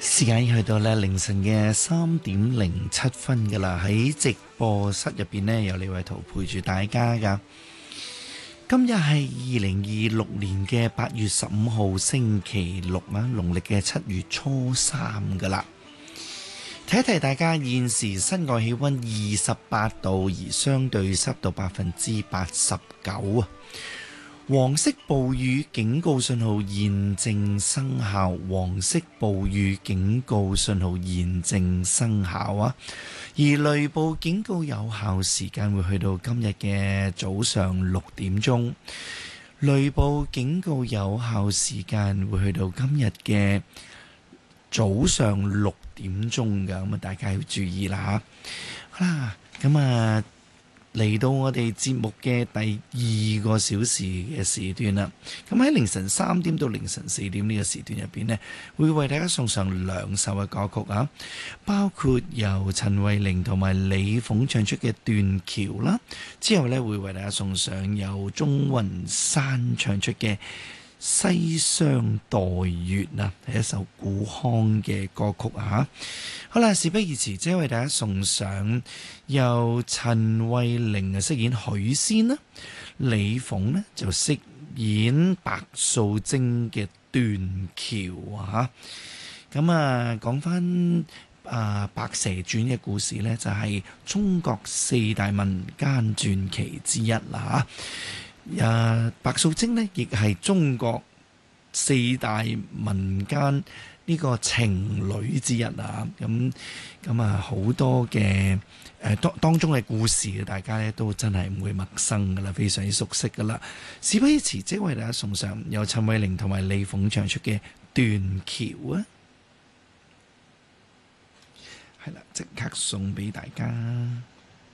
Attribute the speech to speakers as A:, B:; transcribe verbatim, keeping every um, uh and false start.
A: 時間已經去到咧凌晨嘅三點零七分噶啦，喺直播室入邊呢，有李偉圖陪住大家噶。今日係二零二六年嘅八月十五號星期六啊，農曆嘅七月初三噶啦。提一提大家，現時室外氣溫二十八度，而相對濕度百分之八十九啊。黃色暴雨警告信號現正生效，黃色暴雨警告信號現正生效啊！而雷暴警告有效時間會去到今日嘅早上六點鐘，雷暴警告有效時間會去到今日嘅早上六點鐘噶，咁啊大家要注意啦吓。好啦，咁啊。嚟到我哋節目嘅第二個小時嘅時段啦，咁喺凌晨三點到凌晨四點呢個時段入邊呢，會為大家送上兩首嘅歌曲啊，包括由陳慧玲同埋李鳳唱出嘅《斷橋》啦，之後呢會為大家送上由鍾雲山唱出嘅《西廂待月》啊，係一首古腔嘅歌曲啊。好啦，事不宜遲，即係為大家送上由陳慧玲啊飾演許仙啦，李鳳呢就飾演白素貞嘅斷橋啊。咁啊，講翻啊《白蛇傳》嘅故事呢，就係、是、中國四大民間傳奇之一啦嚇。啊，白素貞呢亦係中國四大民間呢個情侶之一啊。咁咁啊，好多嘅誒當當中嘅故事，大家咧都真係唔會陌生噶啦，非常之熟悉噶啦。事不宜遲，即為大家送上由陳慧玲同埋李鳳唱出嘅《斷橋》啊，係啦，即刻送俾大家。